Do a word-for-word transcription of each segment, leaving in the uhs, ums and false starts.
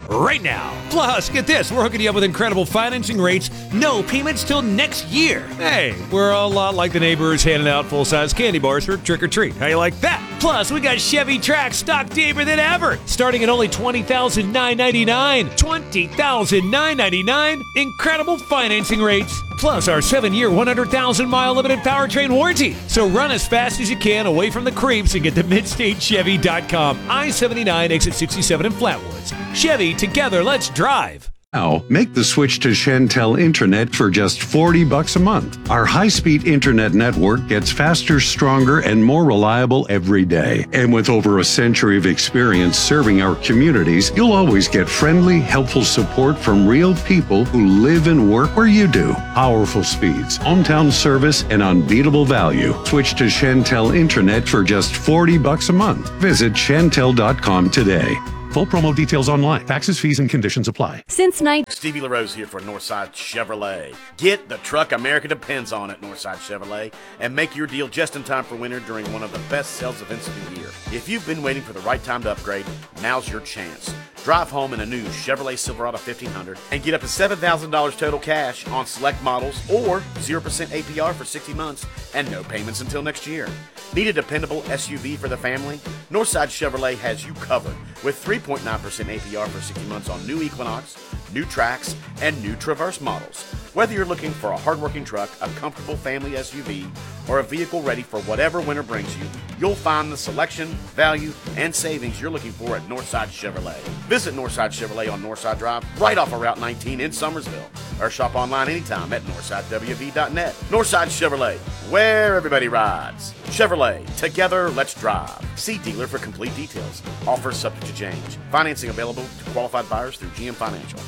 right now. Plus, get this, we're hooking you up with incredible financing rates, no payments till next year. Hey, we're a lot like the neighbors handing out full-size candy bars for trick-or-treat. How you like that? Plus, we got Chevy Trax stock deeper than ever, starting at only twenty thousand nine hundred ninety-nine dollars. twenty thousand nine hundred ninety-nine dollars. Incredible financing rates. Plus our seven-year, one hundred thousand mile limited powertrain warranty. So run as fast as you can away from the creeps and get to mid state chevy dot com. I seventy-nine, exit sixty-seven in Flatwoods. Chevy, together, let's drive. Now, make the switch to Shentel Internet for just forty bucks a month. Our high-speed internet network gets faster, stronger, and more reliable every day. And with over a century of experience serving our communities, you'll always get friendly, helpful support from real people who live and work where you do. Powerful speeds, hometown service, and unbeatable value. Switch to Shentel Internet for just forty bucks a month. Visit Shentel dot com today. Full promo details online. Taxes, fees, and conditions apply. Since night. Stevie LaRose here for Northside Chevrolet. Get the truck America depends on at Northside Chevrolet and make your deal just in time for winter during one of the best sales events of the year. If you've been waiting for the right time to upgrade, now's your chance. Drive home in a new Chevrolet Silverado fifteen hundred and get up to seven thousand dollars total cash on select models or zero percent A P R for sixty months and no payments until next year. Need a dependable S U V for the family? Northside Chevrolet has you covered with three point nine percent A P R for sixty months on new Equinox, new Trax, and new Traverse models. Whether you're looking for a hardworking truck, a comfortable family S U V, or a vehicle ready for whatever winter brings you, you'll find the selection, value, and savings you're looking for at Northside Chevrolet. Visit Northside Chevrolet on Northside Drive, right off of Route nineteen in Summersville, or shop online anytime at northside w v dot net. Northside Chevrolet, where everybody rides. Chevrolet, together, let's drive. See dealer for complete details. Offers subject to change. Financing available to qualified buyers through G M Financial.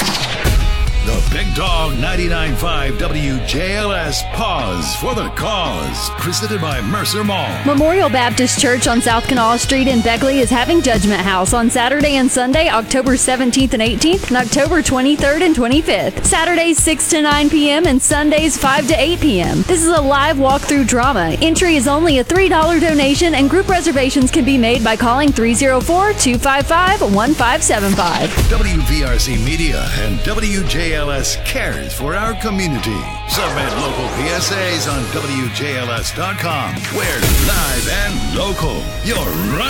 The Big Dog ninety-nine point five W J L S Pause for the Cause, presented by Mercer Mall. Memorial Baptist Church on South Kanawha Street in Beckley is having Judgment House on Saturday and Sunday, October seventeenth and eighteenth, and October twenty-third and twenty-fifth. Saturdays six to nine p.m. and Sundays five to eight p.m. This is a live walkthrough drama. Entry is only a three dollars donation, and group reservations can be made by calling three oh four, two five five, one five seven five. W V R C Media and W J L S cares for our community. Submit local P S As on W J L S dot com. We're live and local. You're right.